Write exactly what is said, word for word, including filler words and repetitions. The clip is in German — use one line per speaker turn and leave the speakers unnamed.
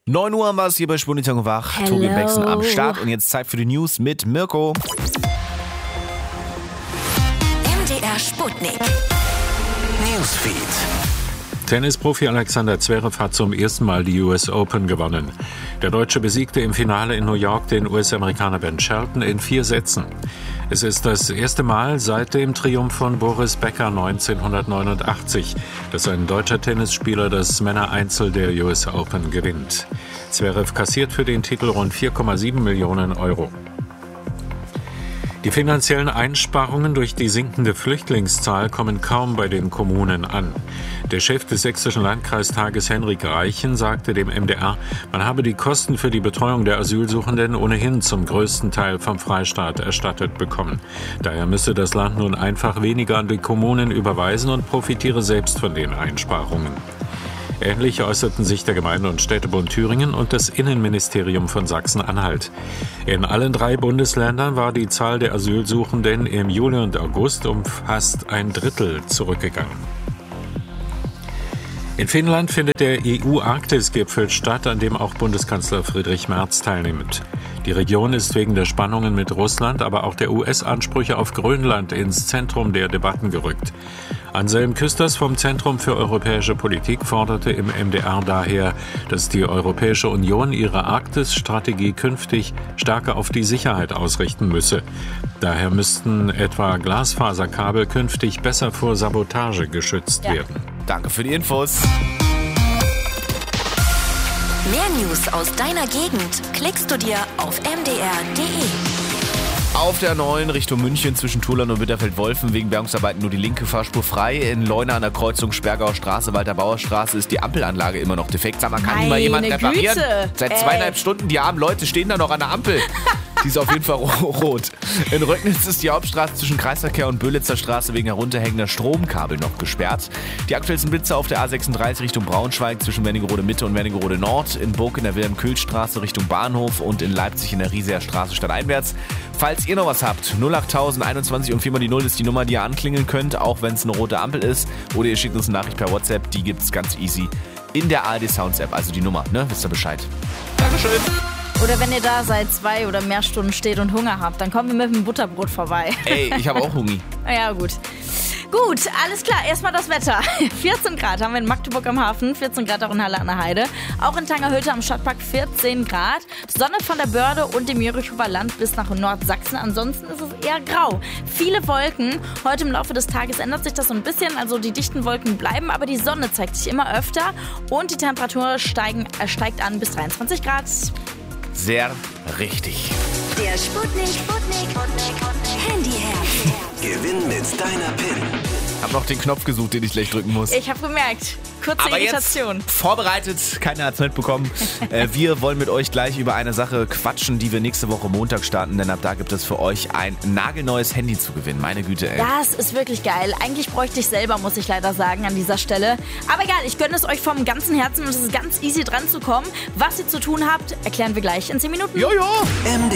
neun Uhr haben wir es hier bei Spunition wach.
Hello.
Tobi und Bexen am Start und jetzt Zeit für die News mit Mirko.
M D R Sputnik Newsfeed.
Tennisprofi Alexander Zverev hat zum ersten Mal die U S Open gewonnen. Der Deutsche besiegte im Finale in New York den U S-Amerikaner Ben Shelton in vier Sätzen. Es ist das erste Mal seit dem Triumph von Boris Becker neunzehnhundertneunundachtzig, dass ein deutscher Tennisspieler das Männereinzel der U S Open gewinnt. Zverev kassiert für den Titel rund vier Komma sieben Millionen Euro. Die finanziellen Einsparungen durch die sinkende Flüchtlingszahl kommen kaum bei den Kommunen an. Der Chef des Sächsischen Landkreistages Henrik Reichen sagte dem M D R, man habe die Kosten für die Betreuung der Asylsuchenden ohnehin zum größten Teil vom Freistaat erstattet bekommen. Daher müsse das Land nun einfach weniger an die Kommunen überweisen und profitiere selbst von den Einsparungen. Ähnlich äußerten sich der Gemeinde- und Städtebund Thüringen und das Innenministerium von Sachsen-Anhalt. In allen drei Bundesländern war die Zahl der Asylsuchenden im Juli und August um fast ein Drittel zurückgegangen. In Finnland findet der E U-Arktis-Gipfel statt, an dem auch Bundeskanzler Friedrich Merz teilnimmt. Die Region ist wegen der Spannungen mit Russland, aber auch der U S-Ansprüche auf Grönland ins Zentrum der Debatten gerückt. Anselm Küsters vom Zentrum für europäische Politik forderte im M D R daher, dass die Europäische Union ihre Arktis-Strategie künftig stärker auf die Sicherheit ausrichten müsse. Daher müssten etwa Glasfaserkabel künftig besser vor Sabotage geschützt
Ja.
werden.
Danke für die Infos.
Mehr News aus deiner Gegend klickst du dir auf m d r punkt d e.
Auf der neuen Richtung München zwischen Tullern und Bitterfeld-Wolfen wegen Bergungsarbeiten nur die linke Fahrspur frei. In Leuna an der Kreuzung Sperrgauer Straße, Walter-Bauer Straße ist die Ampelanlage immer noch defekt. Sag mal, kann die mal jemand
Meine
reparieren?
Güte.
Seit
Ey.
zweieinhalb Stunden, die armen Leute stehen da noch an der Ampel. Die ist auf jeden Fall ro- rot. In Röcknitz ist die Hauptstraße zwischen Kreisverkehr und Böhlitzer Straße wegen herunterhängender Stromkabel noch gesperrt. Die aktuellsten Blitze auf der A sechsunddreißig Richtung Braunschweig zwischen Wernigerode Mitte und Wernigerode Nord, in Burg in der Wilhelm-Kühl-Straße Richtung Bahnhof und in Leipzig in der Rieseer Straße stadteinwärts. Falls ihr noch was habt, null acht tausend einundzwanzig und viermal die Null ist die Nummer, die ihr anklingeln könnt, auch wenn es eine rote Ampel ist. Oder ihr schickt uns eine Nachricht per WhatsApp, die gibt's ganz easy in der A R D Sounds App, also die Nummer, ne? Wisst ihr Bescheid. Dankeschön.
Oder wenn ihr da seit zwei oder mehr Stunden steht und Hunger habt, dann kommen wir mit dem Butterbrot vorbei.
Ey, ich habe auch Hunger.
Ja, gut. Gut, alles klar. Erstmal das Wetter. vierzehn Grad haben wir in Magdeburg am Hafen, vierzehn Grad auch in Halle an der Heide. Auch in Tangerhütte am Stadtpark vierzehn Grad. Sonne von der Börde und dem Jerichower Land bis nach Nordsachsen. Ansonsten ist es eher grau. Viele Wolken. Heute im Laufe des Tages ändert sich das so ein bisschen. Also die dichten Wolken bleiben, aber die Sonne zeigt sich immer öfter. Und die Temperatur steigen, äh, steigt an bis dreiundzwanzig Grad.
Sehr richtig.
Der Sputnik Sputnik Handyherz.
Gewinn mit deiner PIN.
Hab noch den Knopf gesucht, den ich gleich drücken muss.
Ich habe gemerkt. Kurze
Aber
Irritation.
jetzt vorbereitet, keiner hat's mitbekommen. äh, wir wollen mit euch gleich über eine Sache quatschen, die wir nächste Woche Montag starten, denn ab da gibt es für euch ein nagelneues Handy zu gewinnen. Meine Güte, ey.
Das ist wirklich geil. Eigentlich bräuchte ich selber, muss ich leider sagen, an dieser Stelle. Aber egal, ich gönne es euch vom ganzen Herzen und es ist ganz easy dran zu kommen. Was ihr zu tun habt, erklären wir gleich in zehn Minuten.
Jojo!
M D